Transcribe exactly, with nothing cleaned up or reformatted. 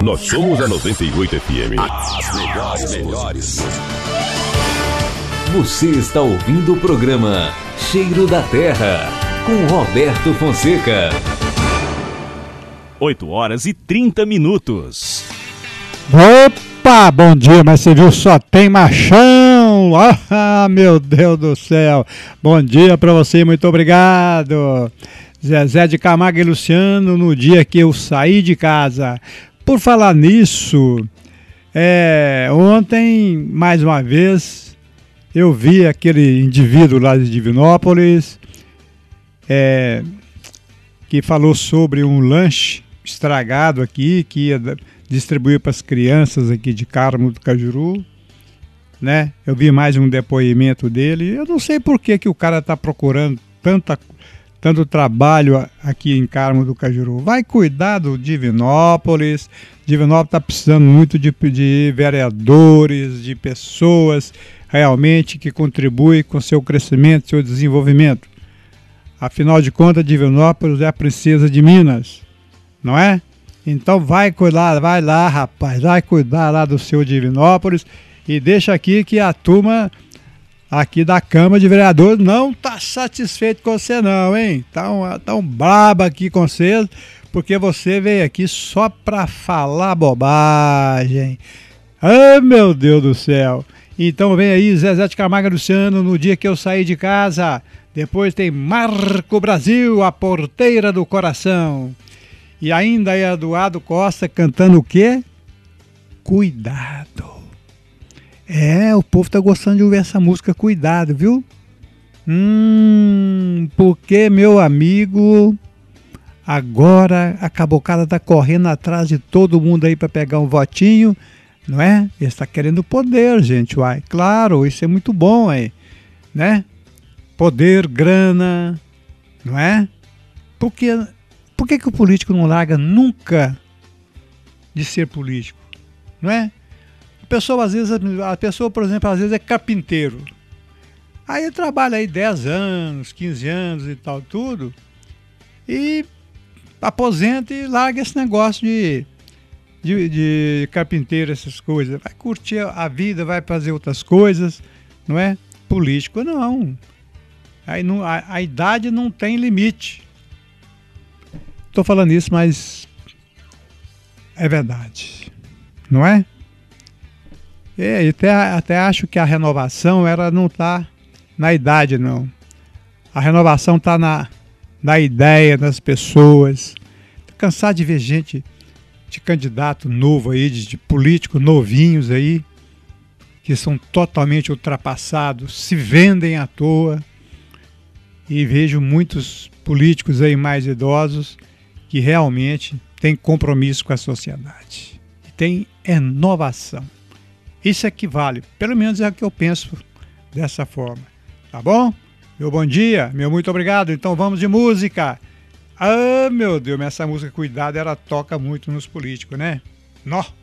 Nós somos a noventa e oito F M. As melhores, melhores. Você está ouvindo o programa Cheiro da Terra, com Roberto Fonseca. oito horas e trinta minutos. Opa, bom dia, mas você viu, só tem machão. Ah, meu Deus do céu. Bom dia pra você, muito obrigado. Zezé de Camargo e Luciano, no dia que eu saí de casa. Por falar nisso, é, ontem, mais uma vez, eu vi aquele indivíduo lá de Divinópolis, é, que falou sobre um lanche estragado aqui, que ia distribuir para as crianças aqui de Carmo do Cajuru, né? Eu vi mais um depoimento dele. Eu não sei por que, que o cara está procurando tanta, tanto trabalho aqui em Carmo do Cajuru. Vai cuidar do Divinópolis. Divinópolis está precisando muito de, de vereadores, de pessoas realmente que contribuem com seu crescimento, seu desenvolvimento. Afinal de contas, Divinópolis é a princesa de Minas, não é? Então vai cuidar, vai lá, rapaz, vai cuidar lá do seu Divinópolis e deixa aqui que a turma aqui da Câmara de Vereadores não tá satisfeito com você não, hein? Tão, tão braba aqui com você, porque você veio aqui só pra falar bobagem. Ai, meu Deus do céu. Então vem aí Zezé de Camargo e Luciano, no dia que eu saí de casa. Depois tem Marco Brasil, a porteira do coração. E ainda é Eduardo Costa cantando o quê? Cuidado. É, o povo tá gostando de ouvir essa música, Cuidado, viu? Hum, porque, meu amigo, agora a cabocada tá correndo atrás de todo mundo aí para pegar um votinho, não é? Ele está querendo poder, gente, uai. Claro, isso é muito bom aí, né? Poder, grana, não é? Porque... Por que que o político não larga nunca de ser político? Não é? A pessoa, às vezes, a pessoa, por exemplo, às vezes é carpinteiro. Aí trabalha aí dez anos, quinze anos e tal, tudo. E aposenta e larga esse negócio de, de, de carpinteiro, essas coisas. Vai curtir a vida, vai fazer outras coisas, não é? Político não. Aí não a, a idade não tem limite. Estou falando isso, mas é verdade, não é? E até, até acho que a renovação ela não está na idade, não. A renovação está na, na ideia das pessoas. Estou cansado de ver gente, de candidato novo aí, de, de políticos novinhos aí, que são totalmente ultrapassados, se vendem à toa. E vejo muitos políticos aí mais idosos que realmente tem compromisso com a sociedade, tem inovação. Isso é que vale, pelo menos é o que eu penso dessa forma, tá bom? Meu bom dia, meu muito obrigado, então vamos de música. Ah, meu Deus, essa música Cuidado, ela toca muito nos políticos, né? Nó!